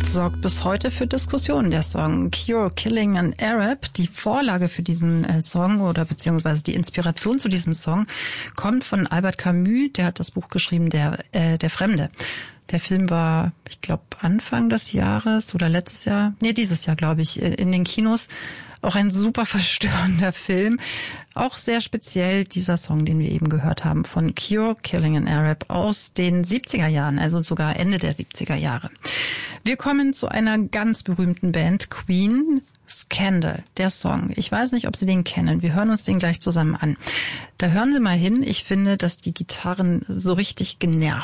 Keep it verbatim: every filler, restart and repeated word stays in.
sorgt bis heute für Diskussionen, der Song Cure Killing an Arab. Die Vorlage für diesen äh, Song oder beziehungsweise die Inspiration zu diesem Song kommt von Albert Camus, der hat das Buch geschrieben, der, äh, der Fremde. Der Film war, ich glaube, Anfang des Jahres oder letztes Jahr, nee, dieses Jahr, glaube ich, in den Kinos. Auch ein super verstörender Film. Auch sehr speziell dieser Song, den wir eben gehört haben, von Cure Killing an Arab aus den siebziger Jahren, also sogar Ende der siebziger Jahre. Wir kommen zu einer ganz berühmten Band, Queen. Scandal, der Song. Ich weiß nicht, ob Sie den kennen. Wir hören uns den gleich zusammen an. Da hören Sie mal hin. Ich finde, dass die Gitarren so richtig genervt